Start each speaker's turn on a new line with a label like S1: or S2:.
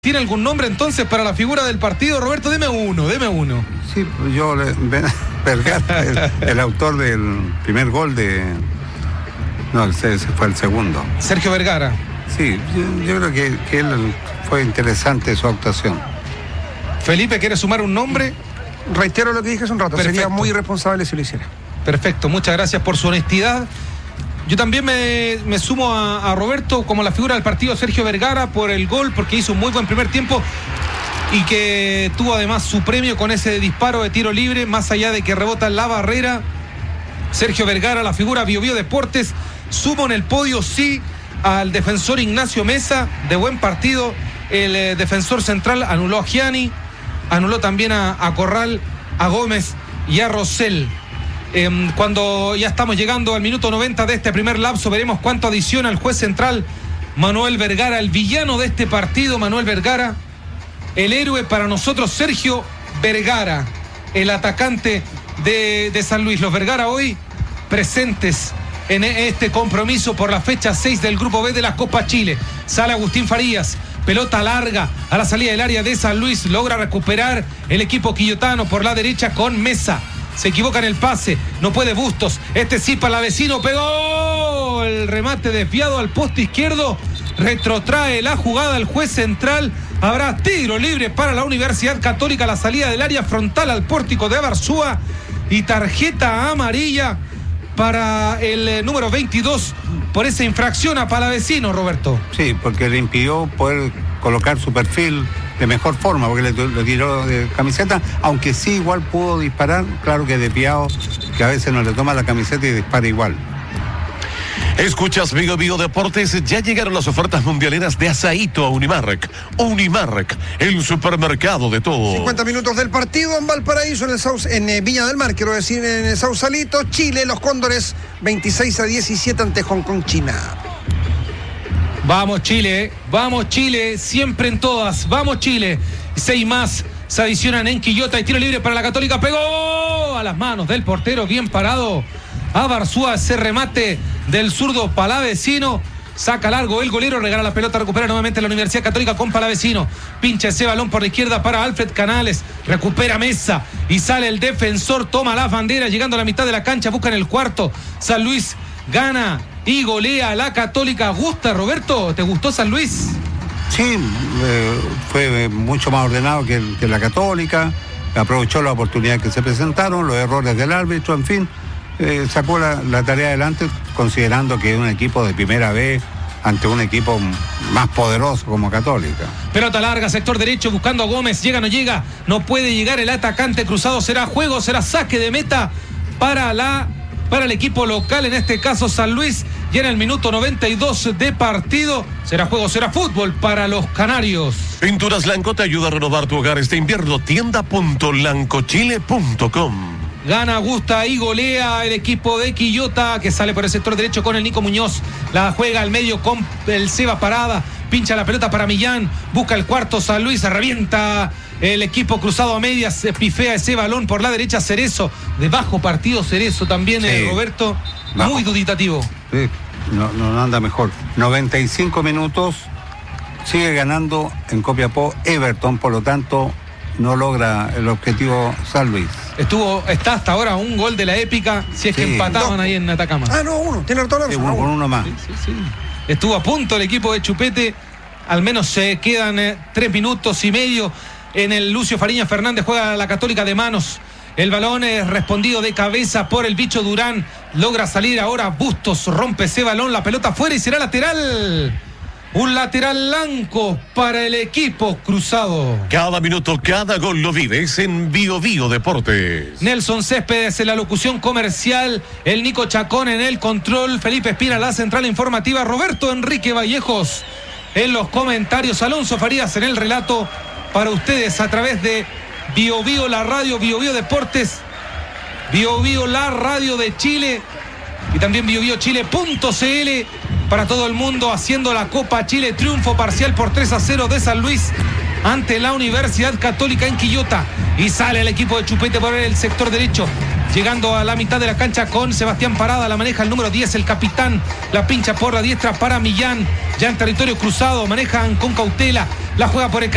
S1: ¿Tiene algún nombre entonces para la figura del partido? Roberto, deme uno.
S2: Sí, Vergara, el autor del primer gol de... No, ese fue el segundo.
S1: Sergio Vergara.
S2: Sí, yo creo que él fue interesante su actuación.
S1: Felipe, ¿quiere sumar un nombre?
S3: Reitero lo que dije hace un rato.
S1: Perfecto.
S3: Sería muy irresponsable si lo hiciera.
S1: Perfecto, muchas gracias por su honestidad. Yo también me sumo a Roberto como la figura del partido, Sergio Vergara, por el gol, porque hizo un muy buen primer tiempo y que tuvo además su premio con ese disparo de tiro libre, más allá de que rebota en la barrera. Sergio Vergara, la figura Bio Bio Deportes. Sumo en el podio, sí, al defensor Ignacio Mesa, de buen partido. El defensor central anuló a Gianni, anuló también a Corral, a Gómez y a Rosell. Cuando ya estamos llegando al minuto 90 de este primer lapso, veremos cuánto adiciona el juez central Manuel Vergara, el villano de este partido, Manuel Vergara. El héroe para nosotros, Sergio Vergara, el atacante de San Luis. Los Vergara hoy presentes en este compromiso por la fecha 6 del Grupo B de la Copa Chile. Sale Agustín Farías, pelota larga a la salida del área de San Luis, logra recuperar el equipo quillotano por la derecha con Mesa. Se equivoca en el pase, no puede Bustos, este sí para la vecino, pegó el remate desviado al poste izquierdo, retrotrae la jugada el juez central. Habrá tiro libre para la Universidad Católica a la salida del área frontal al pórtico de Abarzúa y tarjeta amarilla para el número 22 por esa infracción a Palavecino, Roberto.
S2: Sí, porque le impidió poder colocar su perfil de mejor forma, porque le tiró de camiseta, aunque sí igual pudo disparar, claro que desviado, que a veces no le toma la camiseta y dispara igual.
S4: Escuchas Bio Bio Deportes, ya llegaron las ofertas mundialeras de Asaíto a Unimark. Unimark, el supermercado de todo.
S3: 50 minutos del partido en Valparaíso, en Viña del Mar, quiero decir, en el Sausalito, Chile, los Cóndores, 26-17 ante Hong Kong, China.
S1: Vamos Chile, siempre en todas, vamos Chile. 6 más se adicionan en Quillota y tiro libre para la Católica, pegó a las manos del portero, bien parado. Abarzúa, ese remate del zurdo Palavecino, saca largo el golero, regala la pelota, recupera nuevamente la Universidad Católica con Palavecino, pincha ese balón por la izquierda para Alfred Canales, recupera Mesa y sale el defensor, toma la bandera, llegando a la mitad de la cancha, buscan el cuarto. San Luis gana y golea a la Católica. ¿Gusta, Roberto? ¿Te gustó San Luis?
S2: Sí, fue mucho más ordenado que la Católica, aprovechó la oportunidad que se presentaron, los errores del árbitro, en fin. Sacó la tarea adelante, considerando que es un equipo de primera vez ante un equipo más poderoso como Católica.
S1: Pelota larga, sector derecho, buscando a Gómez, llega, no llega, no puede llegar el atacante cruzado, será juego, será saque de meta para el equipo local, en este caso San Luis, y en el minuto 92 de partido, será juego, será fútbol para los canarios.
S4: Pinturas Lanco te ayuda a renovar tu hogar este invierno, tienda.lancochile.com.
S1: Gana, gusta y golea el equipo de Quillota, que sale por el sector derecho con el Nico Muñoz. La juega al medio con el Seba Parada. Pincha la pelota para Millán. Busca el cuarto San Luis. Se revienta el equipo cruzado a medias. Se pifea ese balón por la derecha Cerezo. De bajo partido Cerezo también, sí. Roberto. Bajo. Muy duditativo.
S2: Sí, no anda mejor. 95 minutos. Sigue ganando en Copiapó Everton. Por lo tanto, no logra el objetivo San Luis.
S1: Está hasta ahora un gol de la épica, si es que empataban ahí en Atacama.
S3: Uno, tiene toda la razón.
S2: Con uno más.
S1: Sí. Estuvo a punto el equipo de Chupete, al menos se quedan 3 minutos y medio en el Lucio Fariña Fernández, juega la Católica de manos. El balón es respondido de cabeza por el bicho Durán, logra salir ahora Bustos, rompe ese balón, la pelota fuera y será lateral. Un lateral blanco para el equipo cruzado.
S4: Cada minuto, cada gol lo vives en Bio Bio Deportes.
S1: Nelson Céspedes en la locución comercial, el Nico Chacón en el control, Felipe Espina la central informativa, Roberto Enrique Vallejos en los comentarios, Alonso Farías en el relato para ustedes a través de Bio Bio, la radio, Bio Bio Deportes, Bio Bio, la radio de Chile y también biobiochile.cl para todo el mundo, haciendo la Copa Chile, triunfo parcial por 3-0 de San Luis ante la Universidad Católica en Quillota, y sale el equipo de Chupete por el sector derecho, llegando a la mitad de la cancha con Sebastián Parada, la maneja el número 10, el capitán, la pincha por la diestra para Millán, ya en territorio cruzado, manejan con cautela, la juega por el